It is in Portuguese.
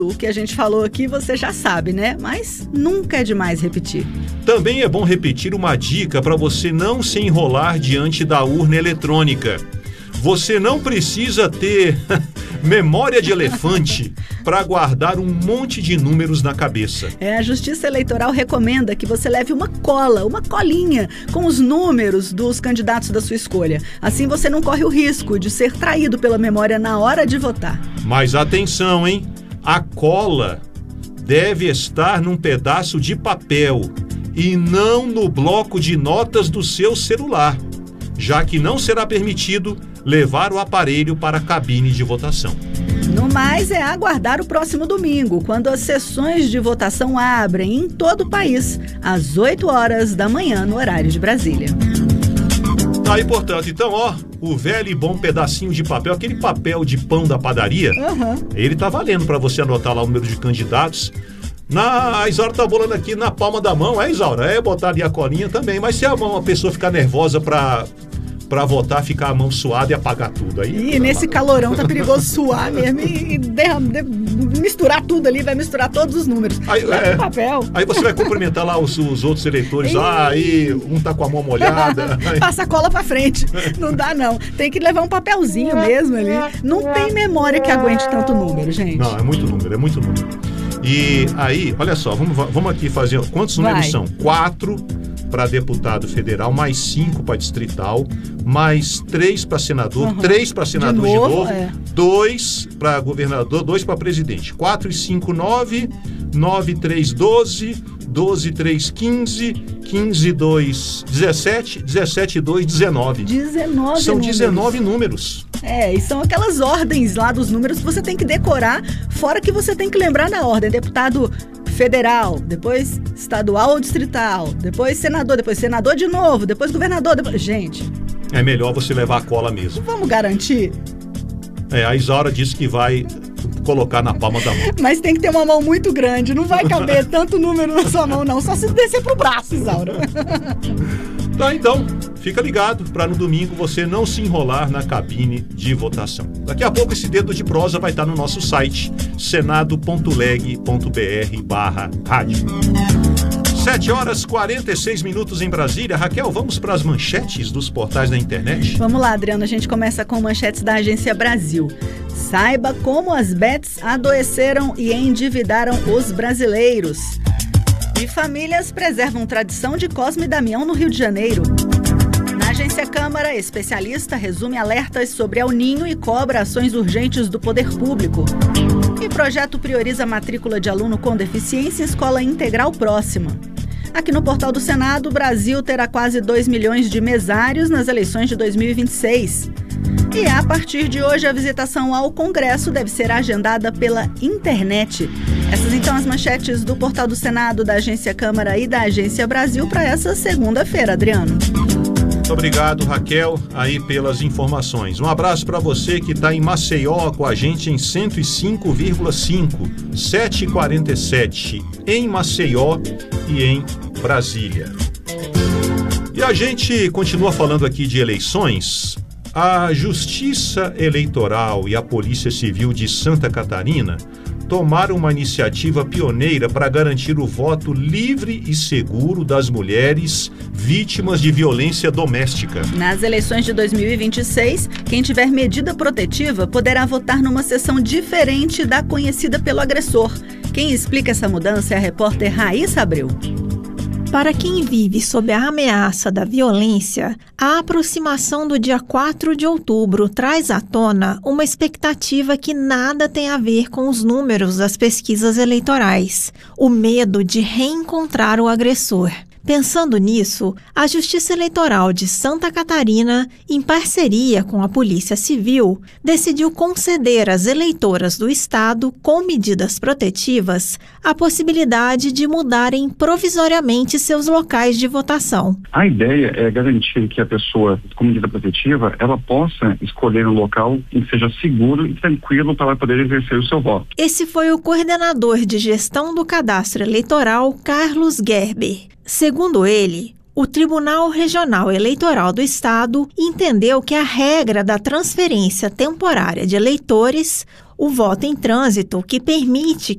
O que a gente falou aqui você já sabe, né? Mas nunca é demais repetir. Também é bom repetir uma dica para você não se enrolar diante da urna eletrônica. Você não precisa ter memória de elefante para guardar um monte de números na cabeça. A Justiça Eleitoral recomenda que você leve uma colinha com os números dos candidatos da sua escolha. Assim você não corre o risco de ser traído pela memória na hora de votar. Mas atenção, hein? A cola deve estar num pedaço de papel e não no bloco de notas do seu celular, já que não será permitido levar o aparelho para a cabine de votação. No mais, é aguardar o próximo domingo, quando as sessões de votação abrem em todo o país, às 8 horas da manhã, no horário de Brasília. Tá aí, portanto, então, o velho e bom pedacinho de papel, aquele papel de pão da padaria, ele tá valendo para você anotar lá o número de candidatos. A Isaura tá bolando aqui na palma da mão, Isaura? Botar ali a colinha também, mas se a pessoa ficar nervosa para votar, ficar a mão suada e apagar tudo. Aí, nesse calorão tá perigoso suar mesmo e misturar tudo ali, vai misturar todos os números. Aí, papel. Aí você vai cumprimentar lá os outros eleitores, aí um tá com a mão molhada. Passa a cola pra frente. Não dá, não. Tem que levar um papelzinho mesmo ali. Não tem memória que aguente tanto número, gente. Não, é muito número. E aí, olha só, vamos aqui fazer, quantos números são? 4 para deputado federal, mais 5 para distrital, mais 3 para senador, 3 para senador de novo, 2 para governador, 2 para presidente. 4 e 5, 9, 9 e 3, 12, 12 e 3, 15, 15 e 2, 17, 17 e 2, 19. 19 São números. 19 números. E são aquelas ordens lá dos números que você tem que decorar, fora que você tem que lembrar na ordem. Deputado federal, depois estadual ou distrital, depois senador de novo, depois governador, Gente... É melhor você levar a cola mesmo. Vamos garantir? A Isaura disse que vai colocar na palma da mão. Mas tem que ter uma mão muito grande, não vai caber tanto número na sua mão não, só se descer pro braço, Isaura. Tá, então, fica ligado para no domingo você não se enrolar na cabine de votação. Daqui a pouco esse dedo de prosa vai estar no nosso site, senado.leg.br/rádio. 7 horas 46 minutos em Brasília. Raquel, vamos para as manchetes dos portais da internet? Vamos lá, Adriano, a gente começa com manchetes da Agência Brasil. Saiba como as bets adoeceram e endividaram os brasileiros. E famílias preservam tradição de Cosme e Damião no Rio de Janeiro. Na Agência Câmara, especialista resume alertas sobre El Ninho e cobra ações urgentes do poder público. E projeto prioriza a matrícula de aluno com deficiência em escola integral próxima. Aqui no portal do Senado, o Brasil terá quase 2 milhões de mesários nas eleições de 2026. E a partir de hoje, a visitação ao Congresso deve ser agendada pela internet. Essas então as manchetes do portal do Senado, da Agência Câmara e da Agência Brasil para essa segunda-feira, Adriano. Muito obrigado, Raquel, aí pelas informações. Um abraço para você que está em Maceió com a gente em 105,5, 7h47 em Maceió e em Brasília. E a gente continua falando aqui de eleições. A Justiça Eleitoral e a Polícia Civil de Santa Catarina tomaram uma iniciativa pioneira para garantir o voto livre e seguro das mulheres vítimas de violência doméstica. Nas eleições de 2026, quem tiver medida protetiva poderá votar numa sessão diferente da conhecida pelo agressor. Quem explica essa mudança é a repórter Raíssa Abreu. Para quem vive sob a ameaça da violência, a aproximação do dia 4 de outubro traz à tona uma expectativa que nada tem a ver com os números das pesquisas eleitorais: o medo de reencontrar o agressor. Pensando nisso, a Justiça Eleitoral de Santa Catarina, em parceria com a Polícia Civil, decidiu conceder às eleitoras do estado, com medidas protetivas, a possibilidade de mudarem provisoriamente seus locais de votação. A ideia é garantir que a pessoa com medida protetiva, ela possa escolher um local que seja seguro e tranquilo para ela poder exercer o seu voto. Esse foi o coordenador de gestão do cadastro eleitoral, Carlos Gerber. Segundo ele, o Tribunal Regional Eleitoral do Estado entendeu que a regra da transferência temporária de eleitores, o voto em trânsito, que permite